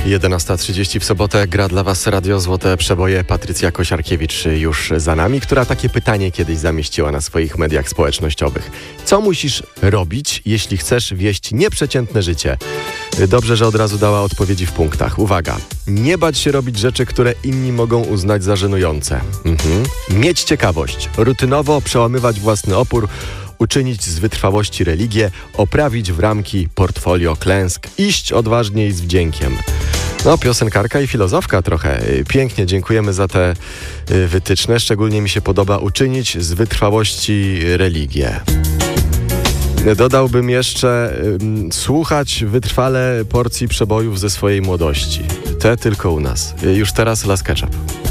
11:30 w sobotę gra dla Was Radio Złote Przeboje. Patrycja Kosiarkiewicz już za nami, która takie pytanie kiedyś zamieściła na swoich mediach społecznościowych. Co musisz robić, jeśli chcesz wieść nieprzeciętne życie? Dobrze, że od razu dała odpowiedzi w punktach. Uwaga, nie bać się robić rzeczy, które inni mogą uznać za żenujące. Mieć ciekawość, rutynowo przełamywać własny opór, uczynić z wytrwałości religię, oprawić w ramki portfolio klęsk, iść odważnie i z wdziękiem. No, piosenkarka i filozofka trochę. Pięknie, dziękujemy za te wytyczne. Szczególnie mi się podoba uczynić z wytrwałości religię. Dodałbym jeszcze słuchać wytrwale porcji przebojów ze swojej młodości. Te tylko u nas. Już teraz Las Ketchup.